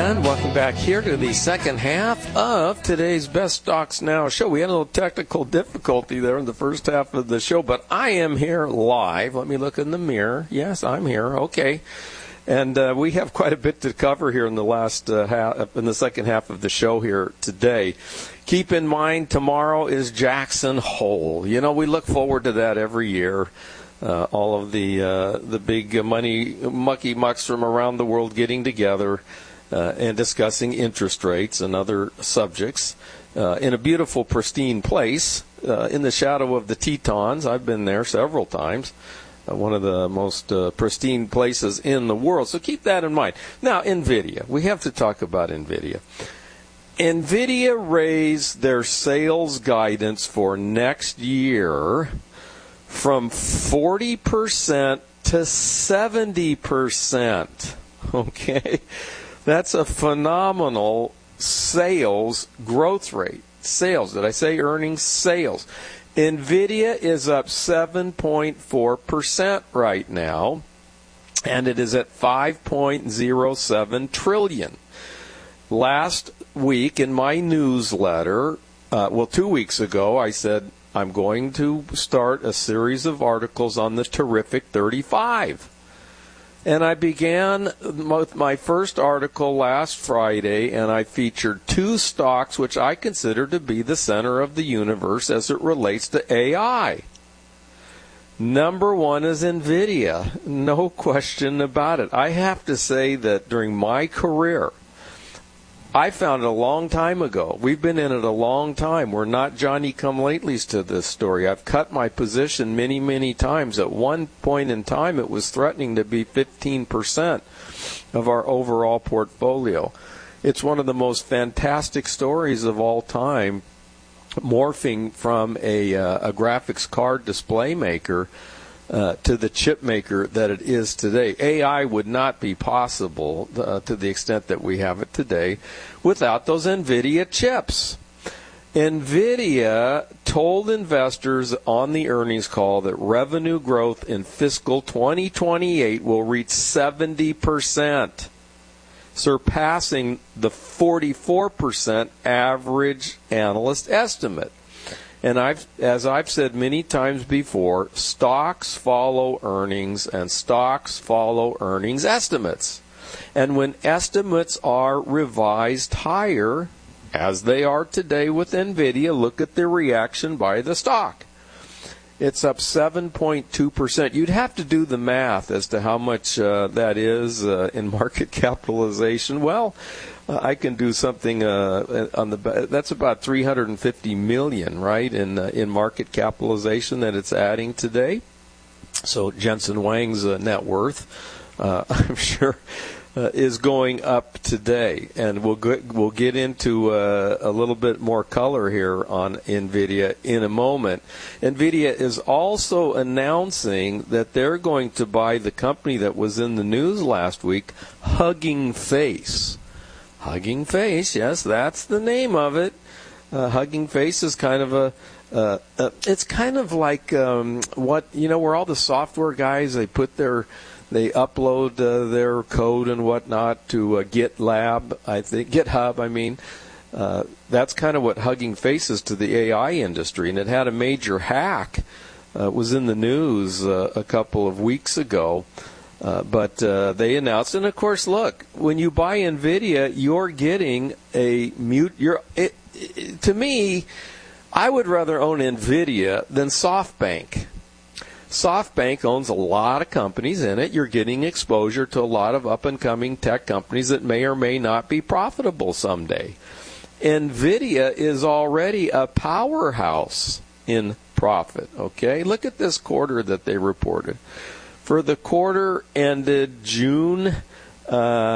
And welcome back here to the second half of today's Best Stocks Now show. We had a little technical difficulty there in the first half of the show, but I am here live. Let me look in the mirror. Yes, I'm here. Okay. And we have quite a bit to cover here in the last in the second half of the show here today. Keep in mind, tomorrow is Jackson Hole. You know, we look forward to that every year. All of the big money mucky mucks from around the world getting together and discussing interest rates and other subjects in a beautiful, pristine place in the shadow of the Tetons. I've been there several times. One of the most pristine places in the world. So keep that in mind. Now, NVIDIA. We have to talk about NVIDIA. NVIDIA raised their sales guidance for next year from 40% to 70%. Okay? That's a phenomenal sales growth rate. Sales. Did I say earnings? Sales. NVIDIA is up 7.4% right now, and it is at $5.07 trillion. Last week in my newsletter, 2 weeks ago, I said I'm going to start a series of articles on the Terrific 35. And I began with my first article last Friday, and I featured two stocks which I consider to be the center of the universe as it relates to AI. Number one is NVIDIA, no question about it. I have to say that during my career, I found it a long time ago. We've been in it a long time. We're not Johnny-come-latelys to this story. I've cut my position many, many times. At one point in time, it was threatening to be 15% of our overall portfolio. It's one of the most fantastic stories of all time, morphing from a graphics card display maker to the chip maker that it is today. AI would not be possible to the extent that we have it today without those NVIDIA chips. NVIDIA told investors on the earnings call that revenue growth in fiscal 2028 will reach 70%, surpassing the 44% average analyst estimate. And as I've said many times before, stocks follow earnings and stocks follow earnings estimates. And when estimates are revised higher, as they are today with NVIDIA, look at the reaction by the stock. It's up 7.2%. You'd have to do the math as to how much that is in market capitalization. Well, I can do something on the. That's about $350 million, right, in market capitalization that it's adding today. So Jensen Huang's net worth, I'm sure, is going up today, and we'll get into a little bit more color here on NVIDIA in a moment. NVIDIA is also announcing that they're going to buy the company that was in the news last week, Hugging Face. Hugging Face, yes, that's the name of it. Hugging Face is kind of it's kind of like where all the software guys, they upload their code and whatnot to GitHub. That's kind of what Hugging Face is to the AI industry, and it had a major hack. It was in the news a couple of weeks ago. But they announced, and of course, look, when you buy NVIDIA, you're getting to me, I would rather own NVIDIA than SoftBank. SoftBank owns a lot of companies in it. You're getting exposure to a lot of up-and-coming tech companies that may or may not be profitable someday. NVIDIA is already a powerhouse in profit, okay? Look at this quarter that they reported. For the quarter ended June